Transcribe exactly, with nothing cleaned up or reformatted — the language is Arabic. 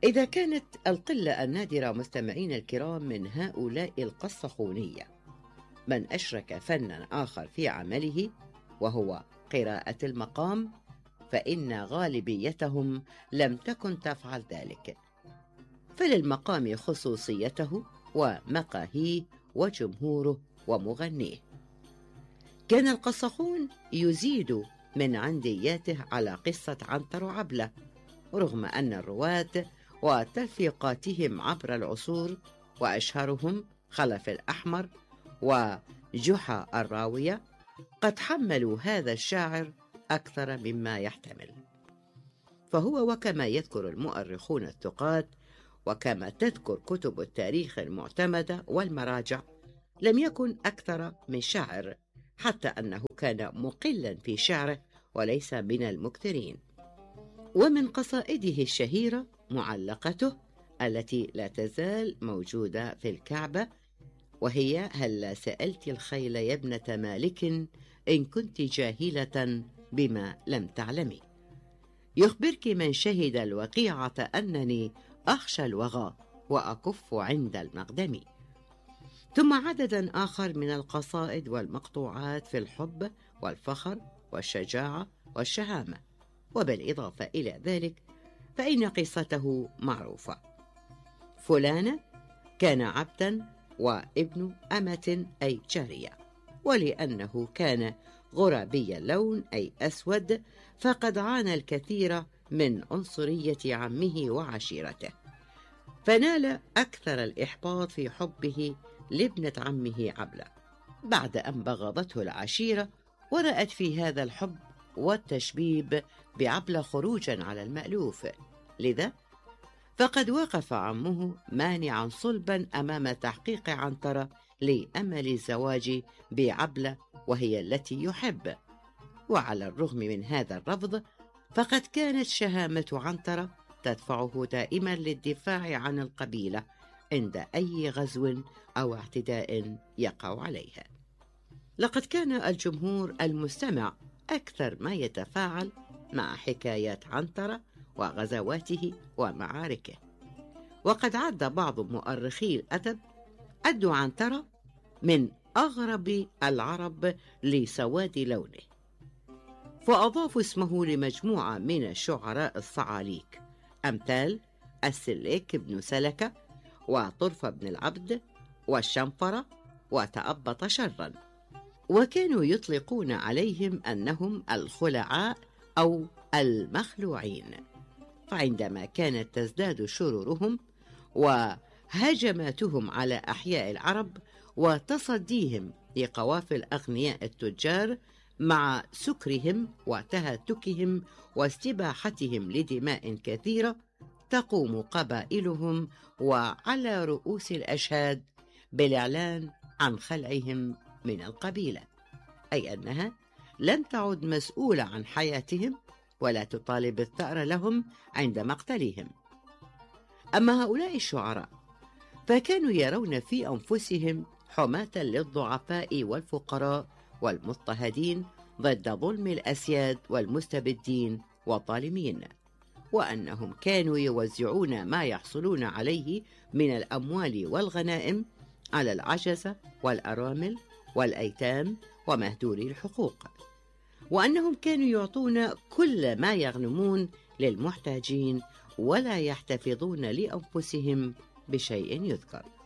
إذا كانت القلة النادرة مستمعين الكرام من هؤلاء القصخونية من أشرك فناً آخر في عمله وهو قراءة المقام، فإن غالبيتهم لم تكن تفعل ذلك، فللمقام خصوصيته ومقاهيه وجمهوره ومغنيه. كان القصخون يزيد من عندياته على قصة عنتر وعبلة، رغم أن الرواة وتلفيقاتهم عبر العصور وأشهرهم خلف الأحمر وجحا الراوية قد حملوا هذا الشاعر أكثر مما يحتمل، فهو وكما يذكر المؤرخون الثقات وكما تذكر كتب التاريخ المعتمدة والمراجع لم يكن أكثر من شاعر، حتى أنه كان مقلا في شعره وليس من المكثرين. ومن قصائده الشهيرة معلقته التي لا تزال موجودة في الكعبة، وهي: هلا سألت الخيل يا ابنة مالك إن كنت جاهلة بما لم تعلمي، يخبرك من شهد الوقيعة أنني أخشى الوغى وأكف عند المقدم. ثم عدد آخر من القصائد والمقطوعات في الحب والفخر والشجاعة والشهامة. وبالإضافة إلى ذلك فإن قصته معروفة: فلان كان عبدا وابن أمة أي جارية، ولأنه كان غرابي اللون أي أسود فقد عانى الكثير من عنصرية عمه وعشيرته، فنال أكثر الإحباط في حبه لابنة عمه عبلة بعد أن بغضته العشيرة ورأت في هذا الحب والتشبيب بعبلة خروجا على المألوف. لذا فقد وقف عمه مانعا صلبا أمام تحقيق عنترة لأمل الزواج بعبلة وهي التي يحب. وعلى الرغم من هذا الرفض فقد كانت شهامة عنترة تدفعه دائما للدفاع عن القبيلة عند أي غزو أو اعتداء يقع عليها. لقد كان الجمهور المستمع أكثر ما يتفاعل مع حكايات عنترة وغزواته ومعاركه، وقد عد بعض مؤرخي الأدب أدوا عنترة من أغرب العرب لسواد لونه، فأضافوا اسمه لمجموعة من الشعراء الصعاليك أمثال السليك بن سلكة وطرفة بن العبد والشنفرة وتأبط شرا، وكانوا يطلقون عليهم أنهم الخلعاء أو المخلوعين. فعندما كانت تزداد شرورهم وهجماتهم على أحياء العرب وتصديهم لقوافل أغنياء التجار مع سكرهم وتهتكهم واستباحتهم لدماء كثيرة، تقوم قبائلهم وعلى رؤوس الأشهاد بالإعلان عن خلعهم من القبيلة، أي أنها لن تعد مسؤولة عن حياتهم ولا تطالب الثأر لهم عند مقتلهم. أما هؤلاء الشعراء فكانوا يرون في أنفسهم حماة للضعفاء والفقراء والمضطهدين ضد ظلم الأسياد والمستبدين والظالمين، وأنهم كانوا يوزعون ما يحصلون عليه من الأموال والغنائم على العجزة والأرامل والأيتام ومهدوري الحقوق، وأنهم كانوا يعطون كل ما يغنمون للمحتاجين ولا يحتفظون لأنفسهم بشيء يذكر.